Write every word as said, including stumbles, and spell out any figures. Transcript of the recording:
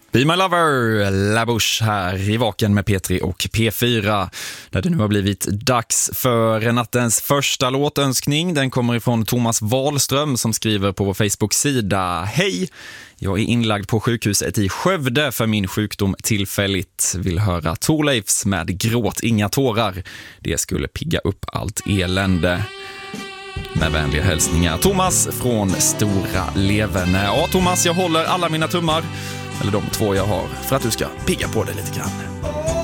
Be My Lover, La Bouche här i Vaken med P tre och P fyra. Där det nu har blivit dags för nattens första låtönskning. Den kommer ifrån Thomas Wahlström som skriver på vår Facebook-sida: Hej, jag är inlagd på sjukhuset i Skövde för min sjukdom tillfälligt. Vill höra Thorleifs med Gråt inga tårar. Det skulle pigga upp allt elände. Med vänliga hälsningar Thomas från Stora Levene. Ja, Thomas, jag håller alla mina tummar, eller de två jag har, för att du ska pigga på det lite grann.